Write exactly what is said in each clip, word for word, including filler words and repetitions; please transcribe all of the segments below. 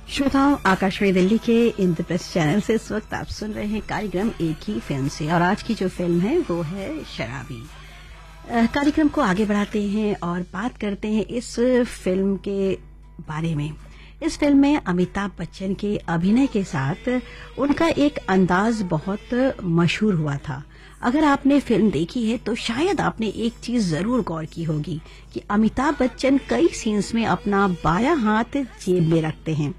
श्रोताओं, आकाशवाणी दिल्ली के इंद्रप्रस्थ चैनल से इस वक्त आप सुन रहे हैं कार्यक्रम एक ही फिल्म से, और आज की जो फिल्म है वो है शराबी। कार्यक्रम को आगे बढ़ाते हैं और बात करते हैं इस फिल्म के बारे में। इस फिल्म में अमिताभ बच्चन के अभिनय के साथ उनका एक अंदाज बहुत मशहूर हुआ था। अगर आपने फिल्म देखी है तो शायद आपने एक चीज जरूर गौर की होगी कि अमिताभ बच्चन कई सीन्स में अपना बायां हाथ जेब में रखते हैं।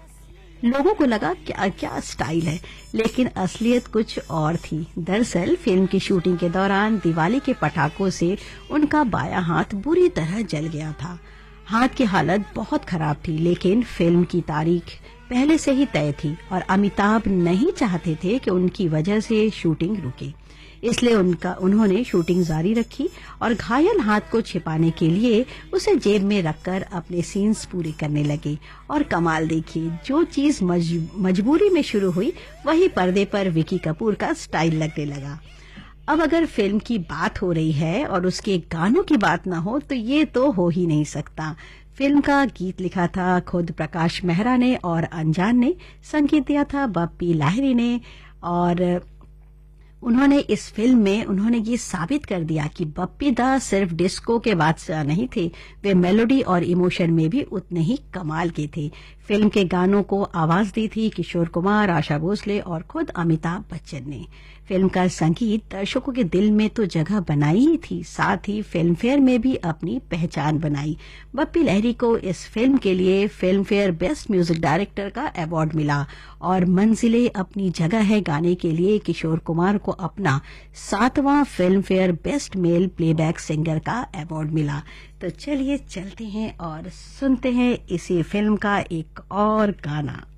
लोगों को लगा क्या क्या स्टाइल है, लेकिन असलियत कुछ और थी। दरअसल फिल्म की शूटिंग के दौरान दिवाली के पटाखों से उनका बायां हाथ बुरी तरह जल गया था। हाथ की हालत बहुत खराब थी, लेकिन फिल्म की तारीख पहले से ही तय थी और अमिताभ नहीं चाहते थे कि उनकी वजह से शूटिंग रुके। इसलिए उनका उन्होंने शूटिंग जारी रखी और घायल हाथ को छिपाने के लिए उसे जेब में रखकर अपने सीन्स पूरे करने लगे। और कमाल देखिए, जो चीज मज, मजबूरी में शुरू हुई वही पर्दे पर विकी कपूर का स्टाइल लगने लगा। अब अगर फिल्म की बात हो रही है और उसके गानों की बात ना हो तो ये तो हो ही नहीं सकता। फिल्म का गीत लिखा था खुद प्रकाश मेहरा ने और अनजान ने, संगीत दिया था बप्पी लाहिरी ने। और उन्होंने इस फिल्म में उन्होंने ये साबित कर दिया कि बप्पी दा सिर्फ डिस्को के बादशाह नहीं थे, वे मेलोडी और इमोशन में भी उतने ही कमाल के थे। फिल्म के गानों को आवाज दी थी किशोर कुमार, आशा भोसले और खुद अमिताभ बच्चन ने। फिल्म का संगीत दर्शकों के दिल में तो जगह बनाई ही थी, साथ ही फिल्म फेयर में भी अपनी पहचान बनाई। बप्पी लहरी को इस फिल्म के लिए film fair best music director का अवार्ड मिला और मंजिले अपनी जगह है गाने के लिए किशोर कुमार को अपना सातवां film fair best male playback singer का अवार्ड मिला। तो चलिए चलते हैं और सुनते हैं इसी फिल्म का एक और गाना।